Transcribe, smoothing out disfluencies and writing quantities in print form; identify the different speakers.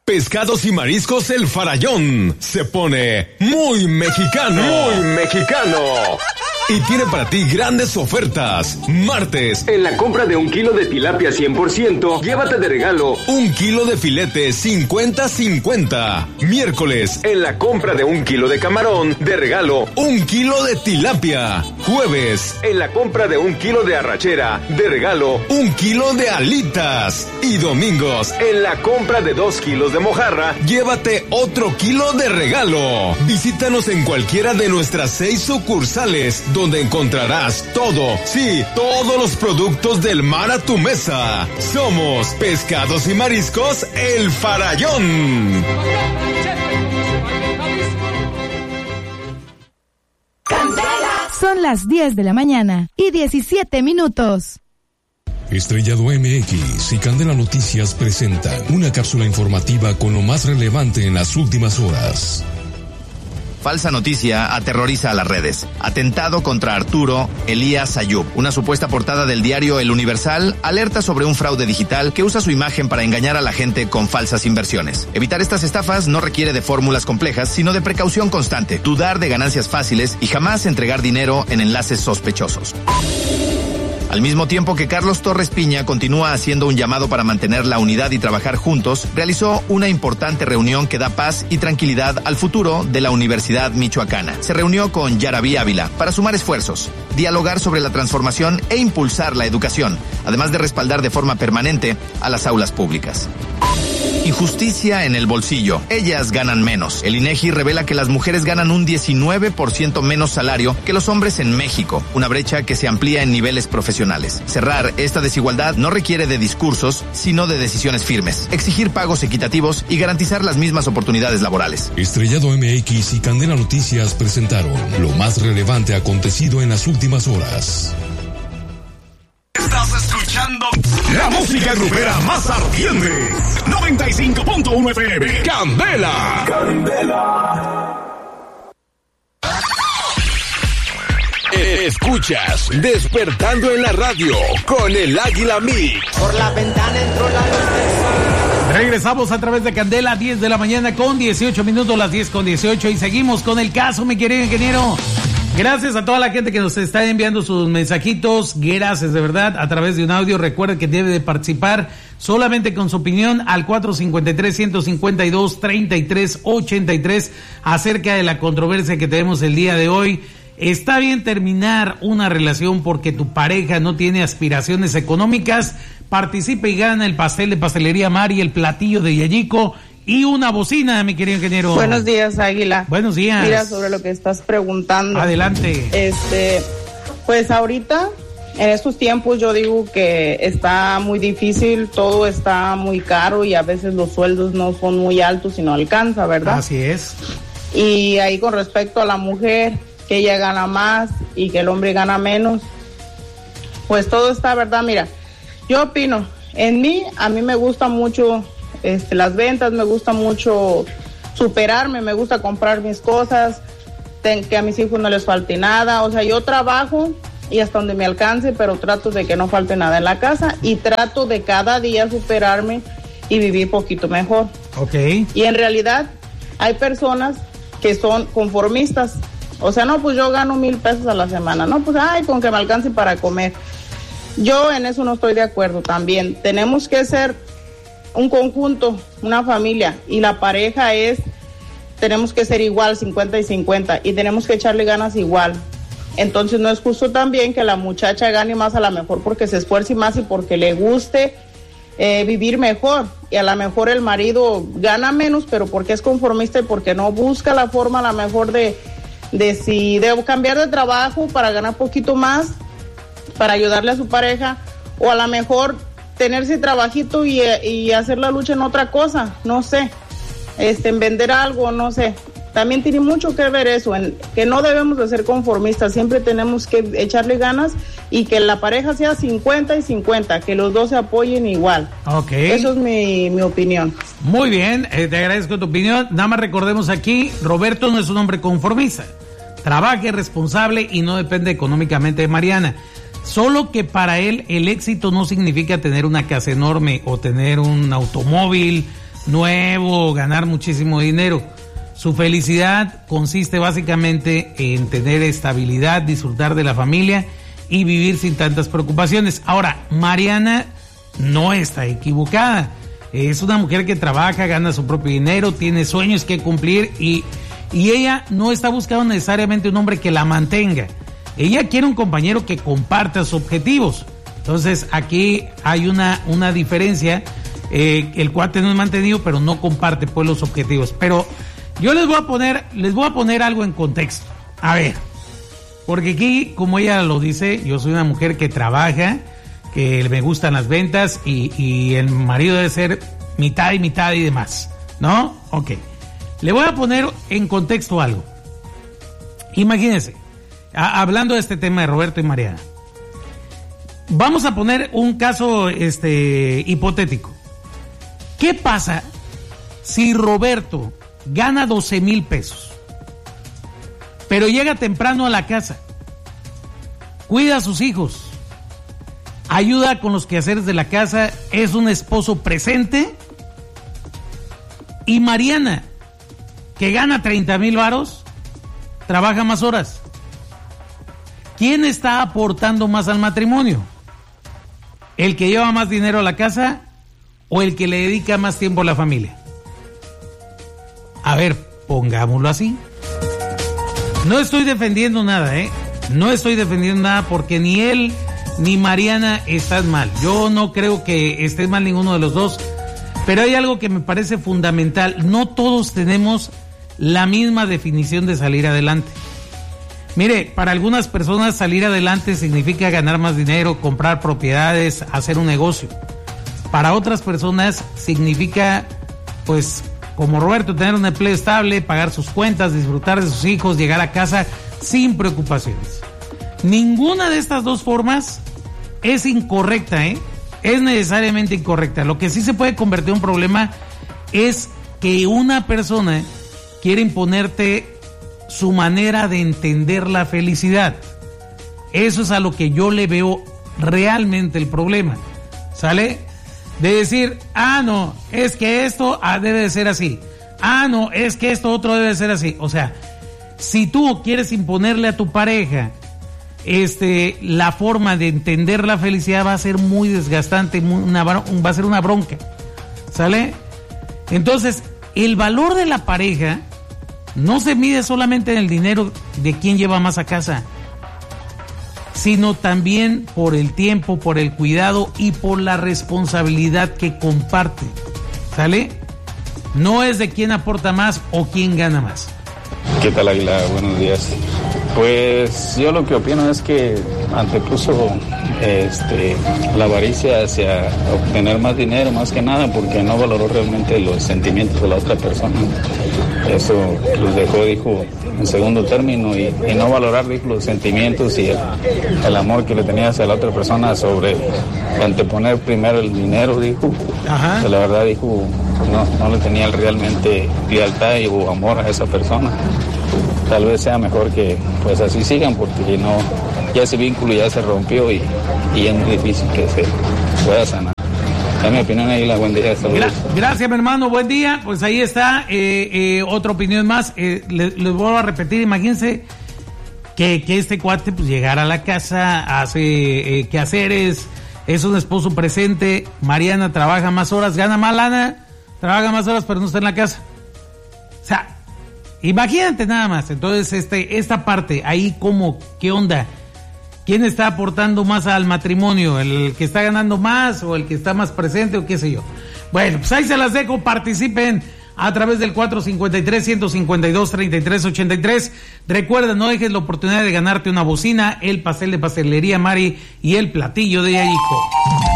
Speaker 1: Pescados y Mariscos El Farallón se pone muy mexicano. Muy mexicano. Y tiene para ti grandes ofertas. Martes,
Speaker 2: en la compra de 1 kilo de tilapia 100%, llévate de regalo
Speaker 1: 1 kilo de filete 50-50. Miércoles,
Speaker 2: en la compra de 1 kilo de camarón, de regalo
Speaker 1: 1 kilo de tilapia. Jueves,
Speaker 2: en la compra de 1 kilo de arrachera, de regalo
Speaker 1: 1 kilo de alitas. Y domingos,
Speaker 2: en la compra de 2 kilos de mojarra,
Speaker 1: llévate otro kilo de regalo. Visítanos en cualquiera de nuestras 6 sucursales, donde encontrarás todo, sí, todos los productos del mar a tu mesa. Somos Pescados y Mariscos El Farallón.
Speaker 3: Son las 10 de la mañana y 17 minutos.
Speaker 4: Estrellado MX y Candela Noticias presentan una cápsula informativa con lo más relevante en las últimas horas.
Speaker 5: Falsa noticia aterroriza a las redes. Atentado contra Arturo Elías Ayub. Una supuesta portada del diario El Universal alerta sobre un fraude digital que usa su imagen para engañar a la gente con falsas inversiones. Evitar estas estafas no requiere de fórmulas complejas, sino de precaución constante, dudar de ganancias fáciles y jamás entregar dinero en enlaces sospechosos. Al mismo tiempo que Carlos Torres Piña continúa haciendo un llamado para mantener la unidad y trabajar juntos, realizó una importante reunión que da paz y tranquilidad al futuro de la Universidad Michoacana. Se reunió con Yaraví Ávila para sumar esfuerzos, dialogar sobre la transformación e impulsar la educación, además de respaldar de forma permanente a las aulas públicas. Injusticia en el bolsillo. Ellas ganan menos. El INEGI revela que las mujeres ganan un 19% menos salario que los hombres en México, una brecha que se amplía en niveles profesionales. Cerrar esta desigualdad no requiere de discursos, sino de decisiones firmes. Exigir pagos equitativos y garantizar las mismas oportunidades laborales.
Speaker 4: Estrellado MX y Candela Noticias presentaron lo más relevante acontecido en las últimas horas.
Speaker 6: Estás escuchando la música grupera más ardiente. 95.1 FM. Candela.
Speaker 1: Escuchas Despertando en la Radio con el Águila Mix.
Speaker 7: Por la ventana entró la luz del sol.
Speaker 8: Regresamos a través de Candela, 10 de la mañana con 18 minutos, las 10:18, y seguimos con el caso, mi querido ingeniero. Gracias a toda la gente que nos está enviando sus mensajitos, gracias de verdad, a través de un audio. Recuerda que debe de participar solamente con su opinión al 453-152-3383 acerca de la controversia que tenemos el día de hoy. ¿Está bien terminar una relación porque tu pareja no tiene aspiraciones económicas? Participa y gana el pastel de Pastelería Mari, el platillo de Yayico y una bocina, mi querido ingeniero.
Speaker 9: Buenos días, Águila.
Speaker 8: Buenos días.
Speaker 9: Mira, sobre lo que estás preguntando.
Speaker 8: Adelante.
Speaker 9: Pues ahorita, en estos tiempos, yo digo que está muy difícil, todo está muy caro y a veces los sueldos no son muy altos y no alcanza, ¿verdad?
Speaker 8: Así es.
Speaker 9: Y ahí con respecto a la mujer, que ella gana más y que el hombre gana menos, pues todo está, ¿verdad? Mira, yo opino, a mí me gusta mucho las ventas, me gusta mucho superarme, me gusta comprar mis cosas, que a mis hijos no les falte nada, o sea, yo trabajo y hasta donde me alcance, pero trato de que no falte nada en la casa y trato de cada día superarme y vivir poquito mejor.
Speaker 8: Okay.
Speaker 9: Y en realidad hay personas que son conformistas, o sea, no, pues yo gano 1,000 pesos a la semana, no, pues con que me alcance para comer. Yo en eso no estoy de acuerdo también. Tenemos que ser un conjunto, una familia, y la pareja tenemos que ser igual, 50 y 50, y tenemos que echarle ganas igual. Entonces no es justo también que la muchacha gane más, a lo mejor porque se esfuerce más y porque le guste vivir mejor, y a lo mejor el marido gana menos, pero porque es conformista y porque no busca la forma a lo mejor de cambiar de trabajo para ganar poquito más, para ayudarle a su pareja, o a lo mejor tener ese trabajito y hacer la lucha en otra cosa, no sé, en vender algo, no sé. También tiene mucho que ver eso, en que no debemos de ser conformistas, siempre tenemos que echarle ganas y que la pareja sea 50 y 50, que los dos se apoyen igual.
Speaker 8: Okay.
Speaker 9: Eso es mi opinión.
Speaker 8: Muy bien, te agradezco tu opinión. Nada más recordemos aquí, Roberto no es un hombre conformista, trabaja, es responsable y no depende económicamente de Mariana. Solo que para él el éxito no significa tener una casa enorme o tener un automóvil nuevo, ganar muchísimo dinero. Su felicidad consiste básicamente en tener estabilidad, disfrutar de la familia y vivir sin tantas preocupaciones. Ahora, Mariana no está equivocada. Es una mujer que trabaja, gana su propio dinero, tiene sueños que cumplir y ella no está buscando necesariamente un hombre que la mantenga. Ella quiere un compañero que comparta sus objetivos. Entonces, aquí hay una diferencia. El cuate no es mantenido, pero no comparte pues los objetivos. Pero yo les voy a poner algo en contexto. A ver, porque aquí, como ella lo dice, yo soy una mujer que trabaja, que me gustan las ventas y el marido debe ser mitad y mitad y demás, ¿no? Ok. Le voy a poner en contexto algo. Imagínense, hablando de este tema de Roberto y Mariana. Vamos a poner un caso hipotético. ¿Qué pasa si Roberto gana 12,000 pesos, pero llega temprano a la casa, cuida a sus hijos, ayuda con los quehaceres de la casa, es un esposo presente, y Mariana, que gana 30,000 varos, trabaja más horas? ¿Quién está aportando más al matrimonio? ¿El que lleva más dinero a la casa o el que le dedica más tiempo a la familia? A ver, pongámoslo así. No estoy defendiendo nada, No estoy defendiendo nada porque ni él ni Mariana están mal. Yo no creo que esté mal ninguno de los dos, pero hay algo que me parece fundamental. No todos tenemos la misma definición de salir adelante. Mire, para algunas personas salir adelante significa ganar más dinero, comprar propiedades, hacer un negocio. Para otras personas significa, pues, como Roberto, tener un empleo estable, pagar sus cuentas, disfrutar de sus hijos, llegar a casa sin preocupaciones. Ninguna de estas dos formas es incorrecta, es necesariamente incorrecta. Lo que sí se puede convertir en un problema es que una persona quiere imponerte su manera de entender la felicidad. Eso es a lo que yo le veo realmente el problema, ¿sale? De decir, no, es que esto debe de ser así. No, es que esto otro debe de ser así. O sea, si tú quieres imponerle a tu pareja la forma de entender la felicidad, va a ser muy desgastante, va a ser una bronca, ¿sale? Entonces, el valor de la pareja no se mide solamente en el dinero de quién lleva más a casa, sino también por el tiempo, por el cuidado y por la responsabilidad que comparte, ¿sale? No es de quién aporta más o quién gana más.
Speaker 10: ¿Qué tal, Águila? Buenos días. Pues yo lo que opino es que antepuso la avaricia hacia obtener más dinero, más que nada, porque no valoró realmente los sentimientos de la otra persona. Eso los dejó, dijo, en segundo término, y no valorar, dijo, los sentimientos y el amor que le tenía hacia la otra persona sobre anteponer primero el dinero, dijo. Ajá. Que la verdad, dijo, no le tenía realmente lealtad o amor a esa persona. Tal vez sea mejor que pues así sigan, porque no, ya ese vínculo ya se rompió y es muy difícil que se pueda sanar. Es mi opinión, ahí la buen día.
Speaker 8: Gracias, mi hermano, buen día. Pues ahí está otra opinión más. Les vuelvo a repetir, imagínense que este cuate pues llegara a la casa, hace quehaceres, es un esposo presente. Mariana trabaja más horas, gana más lana, trabaja más horas, pero no está en la casa. O sea, imagínate nada más. Entonces, esta parte, ahí ¿qué onda? ¿Quién está aportando más al matrimonio? ¿El que está ganando más o el que está más presente o qué sé yo? Bueno, pues ahí se las dejo, participen a través del 453-152-3383. Recuerda, no dejes la oportunidad de ganarte una bocina, el pastel de pastelería Mari y el platillo de Yayico.